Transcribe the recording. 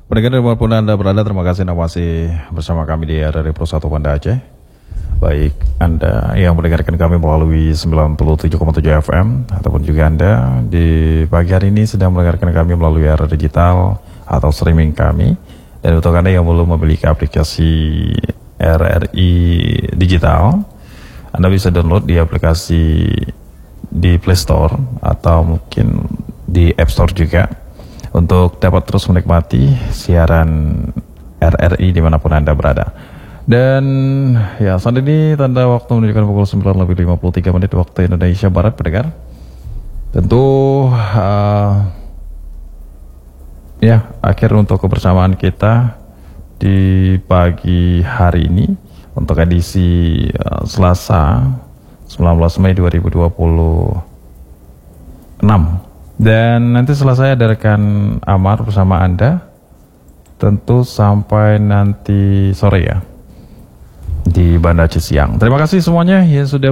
Pendengar dimanapun Anda berada, terima kasih Anda masih bersama kami di RRI Pro 1 Banda Aceh. Baik Anda yang mendengarkan kami melalui 97,7 FM, ataupun juga Anda di pagi hari ini sedang mendengarkan kami melalui RRI Digital atau streaming kami. Dan untuk Anda yang belum memiliki aplikasi RRI Digital, Anda bisa download di aplikasi di Play Store atau mungkin di App Store juga, untuk dapat terus menikmati siaran RRI dimanapun Anda berada. Dan ya, saat ini tanda waktu menunjukkan pukul 9:53 waktu Indonesia Barat, pendengar. Tentu ya, akhir untuk kebersamaan kita di pagi hari ini untuk edisi Selasa 19 Mei 2026. Dan nanti setelah saya ada rekan Amar bersama Anda, tentu sampai nanti sore ya, di Banda Aceh Siang. Terima kasih semuanya yang sudah